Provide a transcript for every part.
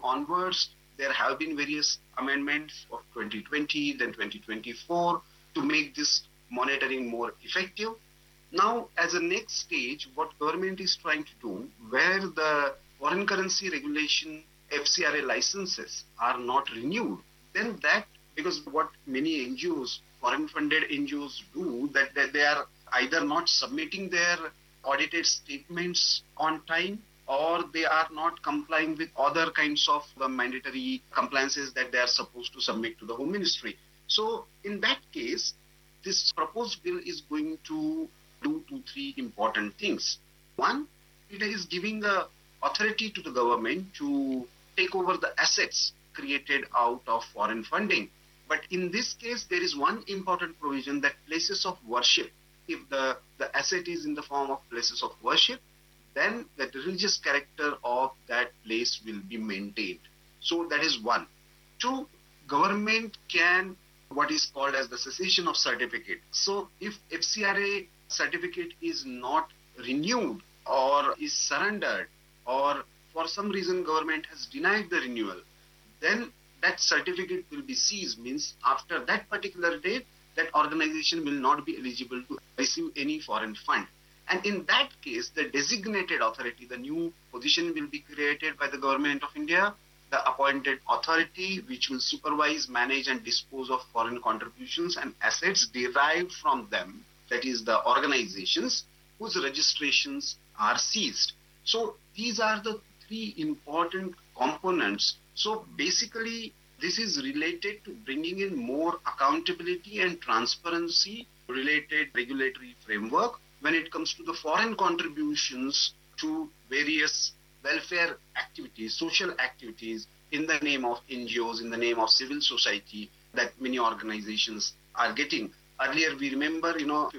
onwards, there have been various amendments of 2020, then 2024 to make this monitoring more effective. Now, as a next stage, what government is trying to do, where the foreign currency regulation FCRA licenses are not renewed, then that, because what many NGOs, foreign funded NGOs do, that they are either not submitting their audited statements on time, or they are not complying with other kinds of the mandatory compliances that they are supposed to submit to the Home Ministry. So in that case, this proposed bill is going to do 2-3 important things. One, it is giving the authority to the government to take over the assets created out of foreign funding. But in this case, there is one important provision that places of worship, if the asset is in the form of places of worship, then the religious character of that place will be maintained. So that is one. Two, government can what is called as the cessation of certificate. So if FCRA certificate is not renewed or is surrendered, or for some reason government has denied the renewal, then that certificate will be seized. Means after that particular date, that organization will not be eligible to receive any foreign fund. And in that case, the designated authority, the new position will be created by the Government of India, the appointed authority which will supervise, manage and dispose of foreign contributions and assets derived from them, that is the organizations whose registrations are seized. So these are the 3 important components. So basically, this is related to bringing in more accountability and transparency related regulatory framework when it comes to the foreign contributions to various welfare activities, social activities in the name of NGOs, in the name of civil society that many organizations are getting. Earlier, we remember,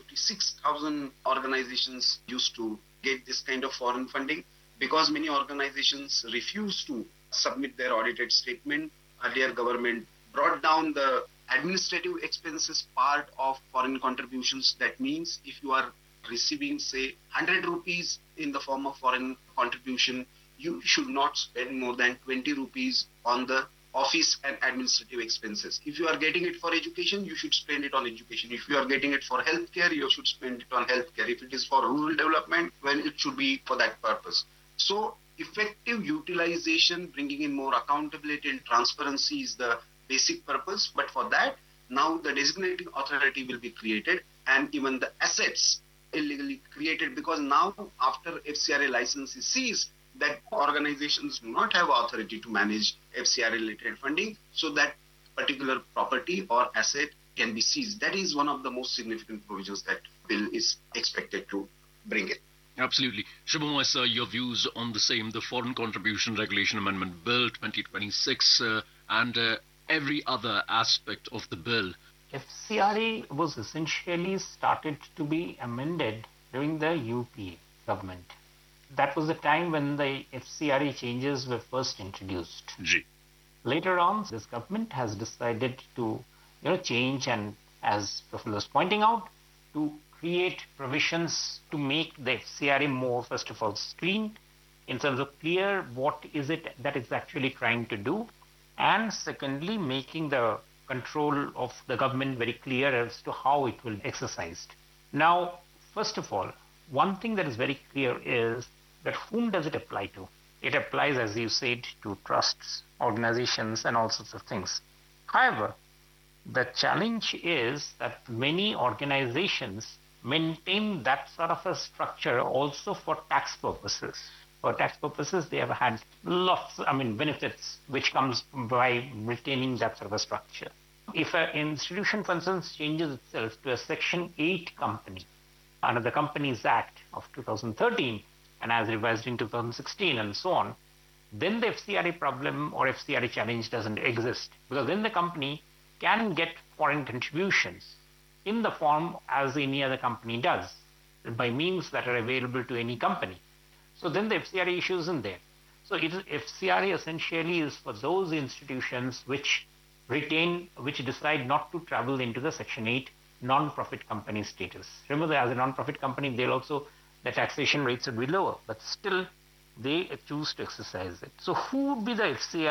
56,000 organizations used to get this kind of foreign funding because many organizations refused to submit their audited statement. Earlier, government brought down the administrative expenses part of foreign contributions. That means if you are receiving, say, 100 rupees in the form of foreign contribution, you should not spend more than 20 rupees on the office and administrative expenses. If you are getting it for education, you should spend it on education. If you are getting it for healthcare, you should spend it on healthcare. If it is for rural development, well, it should be for that purpose. So effective utilization, bringing in more accountability and transparency is the basic purpose. But for that, now the designating authority will be created, and even the assets illegally created, because now after FCRA license is seized, that organizations do not have authority to manage FCRA related funding, so that particular property or asset can be seized. That is one of the most significant provisions that bill is expected to bring in. Absolutely. Shubhamoy sir, your views on the same, the Foreign Contribution Regulation Amendment Bill 2026 and every other aspect of the bill. FCRA was essentially started to be amended during the UPA government. That was the time when the FCRA changes were first introduced. Ji. Later on, this government has decided to change, and as Professor was pointing out, to create provisions to make the FCRA more, first of all, clean, in terms of clear what is it that it's actually trying to do, and secondly, making the control of the government very clear as to how it will be exercised. Now, first of all, one thing that is very clear is that whom does it apply to? It applies, as you said, to trusts, organizations, and all sorts of things. However, the challenge is that many organizations maintain that sort of a structure also for tax purposes. For tax purposes, they have had benefits which comes by retaining that sort of a structure. If an institution, for instance, changes itself to a Section 8 company under the Companies Act of 2013 and as revised in 2016 and so on, then the FCRA problem or FCRA challenge doesn't exist, because then the company can get foreign contributions in the form as any other company does, by means that are available to any company. So then the FCRA issue isn't there. So FCRA essentially is for those institutions which decide not to travel into the Section 8 non-profit company status. Remember, as a non-profit company, the taxation rates would be lower, but still they choose to exercise it. So who would be the FCRA